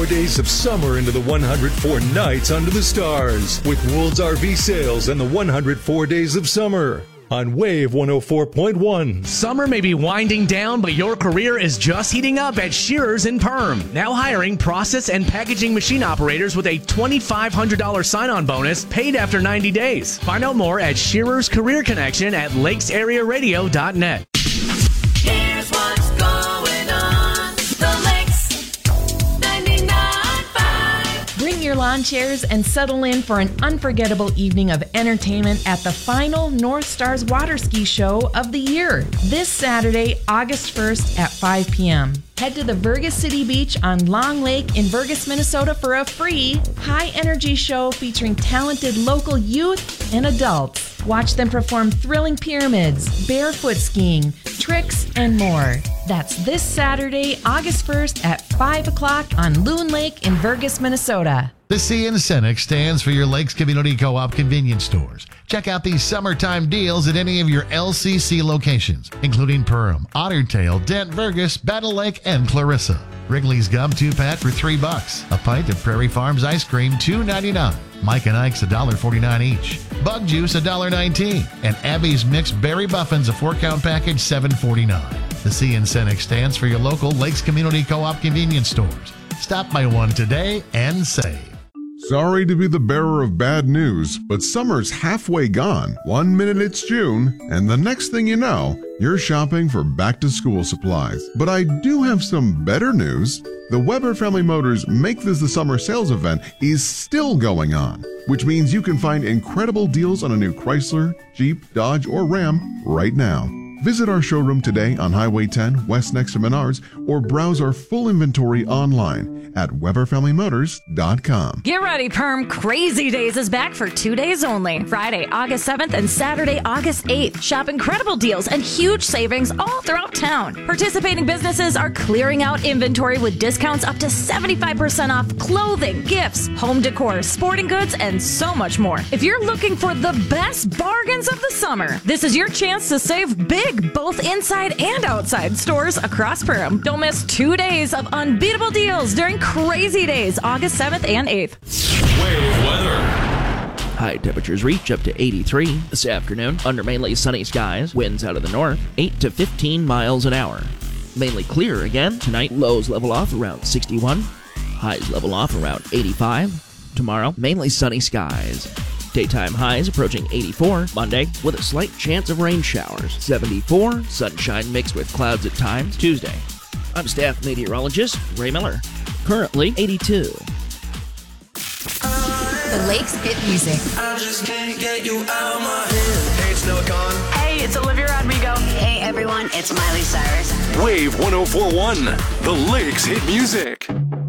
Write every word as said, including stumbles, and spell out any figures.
Four days of summer into the one hundred four nights under the stars with Wool's R V sales and the one hundred four days of summer on Wave one oh four point one. Summer may be winding down, but your career is just heating up at Shearers and Perm. Now hiring process and packaging machine operators with a twenty-five hundred dollars sign-on bonus paid after ninety days. Find out more at Shearers Career Connection at lakes area radio dot net. Here's what's going on. The Lakes ninety-nine point five. Bring your lawn chairs and settle in for an unforgettable evening of entertainment at the final North Stars Water Ski Show of the year. This Saturday, August first at five p.m. Head to the Vergas City Beach on Long Lake in Vergas, Minnesota for a free, high-energy show featuring talented local youth and adults. Watch them perform thrilling pyramids, barefoot skiing, tricks, and more. That's this Saturday, August first at five o'clock on Loon Lake in Vergas, Minnesota. The C in Cenex stands for your Lakes Community Co-op convenience stores. Check out these summertime deals at any of your L C C locations, including Perham, Otter Tail, Dent, Vergas, Battle Lake, and Clarissa. Wrigley's Gum two-pack for three bucks. A pint of Prairie Farms ice cream, two ninety-nine. Mike and Ike's one dollar forty-nine each. Bug Juice, one dollar nineteen. And Abby's Mixed Berry Muffins, a four-count package, seven forty-nine. The C in Cenex stands for your local Lakes Community Co-op convenience stores. Stop by one today and save. Sorry to be the bearer of bad news, but summer's halfway gone. One minute it's June, and the next thing you know, you're shopping for back-to-school supplies. But I do have some better news. The Weber Family Motors Make This the Summer sales event is still going on, which means you can find incredible deals on a new Chrysler, Jeep, Dodge, or Ram right now. Visit our showroom today on Highway ten, west next to Menards, or browse our full inventory online at Weber Family Motors dot com. Get ready, Perm. Crazy Days is back for two days only. Friday, August seventh and Saturday, August eighth. Shop incredible deals and huge savings all throughout town. Participating businesses are clearing out inventory with discounts up to seventy-five percent off clothing, gifts, home decor, sporting goods, and so much more. If you're looking for the best bargains of the summer, this is your chance to save big both inside and outside stores across Perham. Don't miss two days of unbeatable deals during Crazy Days, August seventh and eighth. Wave weather. High temperatures reach up to eighty-three this afternoon under mainly sunny skies. Winds out of the north, eight to fifteen miles an hour. Mainly clear again tonight. Lows level off around sixty-one. Highs level off around eighty-five. Tomorrow, mainly sunny skies. Daytime highs approaching eighty-four. Monday, with a slight chance of rain showers. seventy-four. Sunshine mixed with clouds at times. Tuesday. I'm staff meteorologist Ray Miller. Currently eighty-two. The Lakes Hit Music. I just can't get you out of my head. Hey, it's Noah Kahan. Hey, it's Olivia Rodrigo. Hey, everyone, it's Miley Cyrus. Wave one oh four point one, the Lakes Hit Music.